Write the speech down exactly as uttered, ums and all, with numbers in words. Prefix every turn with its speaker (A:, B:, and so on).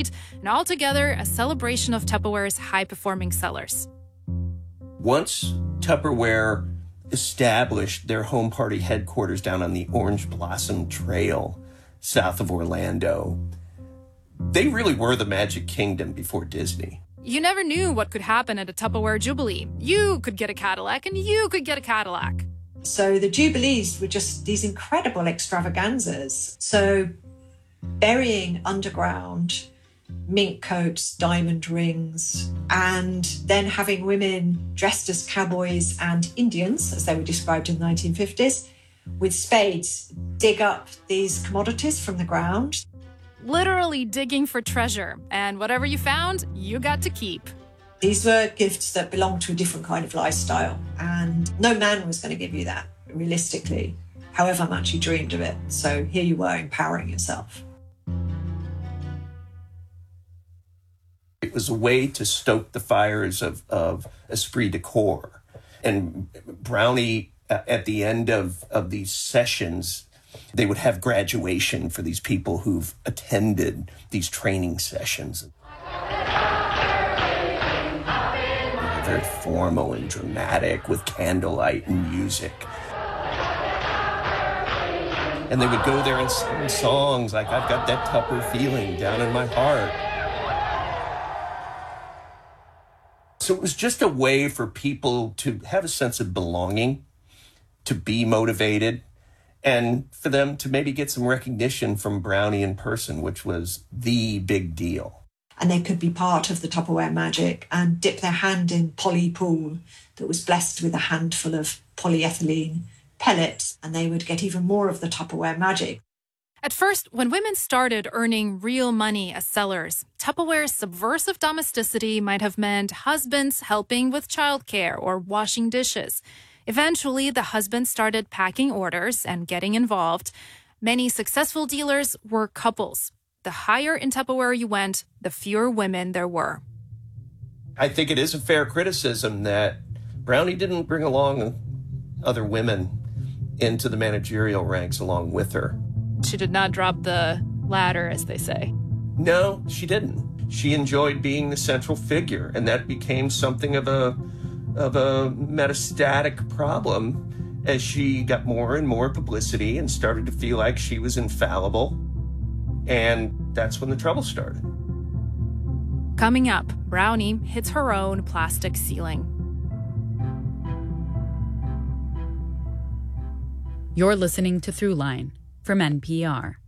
A: treat, and altogether a celebration of Tupperware's high-performing sellers.
B: Once Tupperware established their home party headquarters down on the Orange Blossom Trail south of Orlando, they really were the Magic Kingdom before Disney.
A: You never knew what could happen at a Tupperware Jubilee. You could get a Cadillac, and you could get a Cadillac.
C: So the Jubilees were just these incredible extravaganzas. So burying underground mink coats, diamond rings, and then having women dressed as cowboys and Indians, as they were described in the nineteen fifties, with spades, dig up these commodities from the ground.
A: Literally digging for treasure, and whatever you found, you got to keep.
C: These were gifts that belonged to a different kind of lifestyle, and no man was going to give you that, realistically, however much you dreamed of it. So here you were, empowering yourself.
B: It was a way to stoke the fires of, of esprit de corps. And Brownie, uh, at the end of, of these sessions, they would have graduation for these people who've attended these training sessions. Very formal and dramatic with candlelight and music. And they would go there and sing songs like, I've got that Tupper feeling down in my heart. So it was just a way for people to have a sense of belonging, to be motivated, and for them to maybe get some recognition from Brownie in person, which was the big deal.
C: And they could be part of the Tupperware magic and dip their hand in poly pool that was blessed with a handful of polyethylene pellets, and they would get even more of the Tupperware magic.
A: At first, when women started earning real money as sellers, Tupperware's subversive domesticity might have meant husbands helping with childcare or washing dishes. Eventually, the husbands started packing orders and getting involved. Many successful dealers were couples. The higher in Tupperware you went, the fewer women there were.
B: I think it is a fair criticism that Brownie didn't bring along other women into the managerial ranks along with her.
A: She did not drop the ladder, as they say.
B: No, she didn't. She enjoyed being the central figure, and that became something of a of a metastatic problem as she got more and more publicity and started to feel like she was infallible. And that's when the trouble started.
A: Coming up, Brownie hits her own plastic ceiling.
D: You're listening to Throughline from N P R.